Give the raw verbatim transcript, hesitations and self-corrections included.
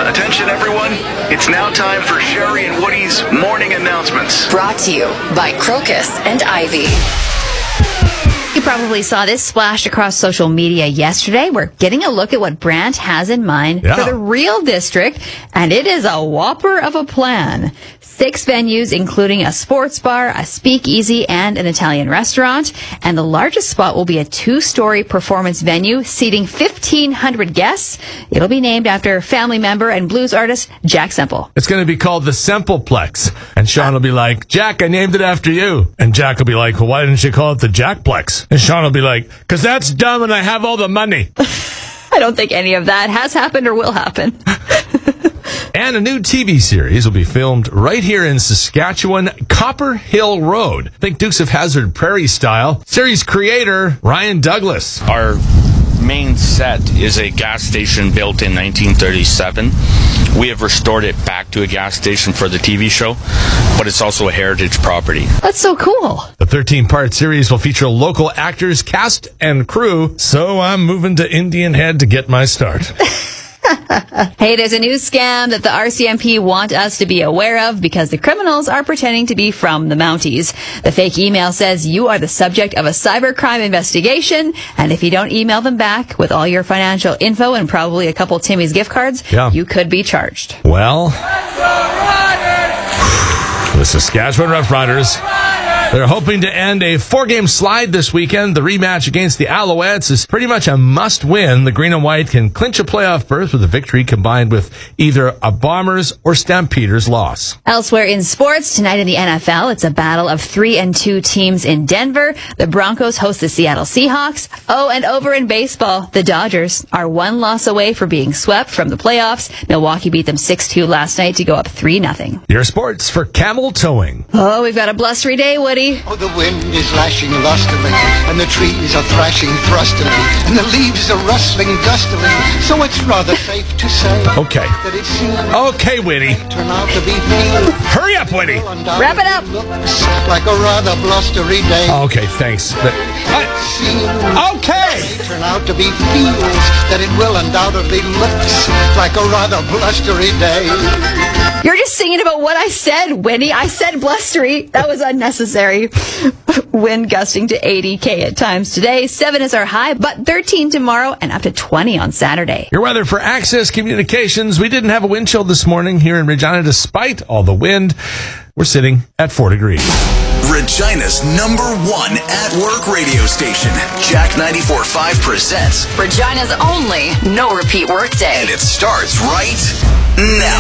Attention, everyone. It's now time for Sherry and Woody's morning announcements. Brought to you by Crocus and Ivy. You probably saw this splashed across social media yesterday. We're getting a look at what Brant has in mind Yeah. for the Real District, and it is a whopper of a plan. Six venues, including a sports bar, a speakeasy, and an Italian restaurant. And the largest spot will be a two-story performance venue seating fifteen hundred guests. It'll be named after family member and blues artist Jack Semple. It's going to be called the Sempleplex. And Sean will be like, Jack, I named it after you. And Jack will be like, well, why didn't you call it the Jackplex? And Sean will be like, because that's dumb and I have all the money. I don't think any of that has happened or will happen. And a new T V series will be filmed right here in Saskatchewan, Copper Hill Road. Think Dukes of Hazzard Prairie style. Series creator, Ryan Douglas. Our main set is a gas station built in nineteen thirty-seven. We have restored it back to a gas station for the T V show, but it's also a heritage property. That's so cool. The thirteen-part series will feature local actors, cast, and crew. So I'm moving to Indian Head to get my start. Hey, there's a new scam that the R C M P want us to be aware of because the criminals are pretending to be from the Mounties. The fake email says you are the subject of a cybercrime investigation, and if you don't email them back with all your financial info and probably a couple Timmy's gift cards, Yeah. you could be charged. Well, the Saskatchewan Roughriders. They're hoping to end a four-game slide this weekend. The rematch against the Alouettes is pretty much a must-win. The Green and White can clinch a playoff berth with a victory combined with either a Bombers or Stampeders loss. Elsewhere in sports, tonight in the N F L, it's a battle of three and two teams in Denver. The Broncos host the Seattle Seahawks. Oh, and over in baseball, the Dodgers are one loss away from being swept from the playoffs. Milwaukee beat them six two last night to go up three nothing. Your sports for Camel Towing. Oh, we've got a blustery day, Woody. Oh, the wind is lashing lustily, and the trees are thrashing thrustily, and the leaves are rustling gustily, so it's rather safe to say Okay. that it seems Okay, Whitty. turn out to be few. Hurry up, Whitty. Wrap it up. Looks like a rather blustery day. Okay, thanks. But, what? Seems Okay. turn out to be feels that it will undoubtedly looks like a rather blustery day. You're just singing about what I said, Winnie. I said blustery. That was unnecessary. Wind gusting to eighty K at times today. seven is our high, but thirteen tomorrow and up to twenty on Saturday. Your weather for Access Communications. We didn't have a wind chill this morning here in Regina despite all the wind. We're sitting at four degrees. Regina's number one at-work radio station, Jack ninety-four point five presents. Regina's only no repeat workday. And it starts right now.